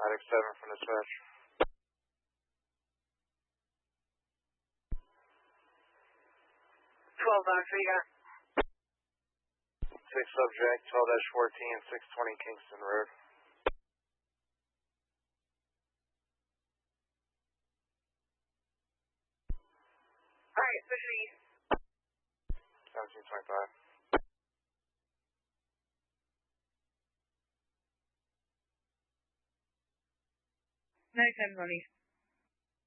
Medic 7 from dispatch. 12 box, what you got? 6 subject, 12-14, 620 Kingston Road. Alright, pushing east. 1725. 97 on east.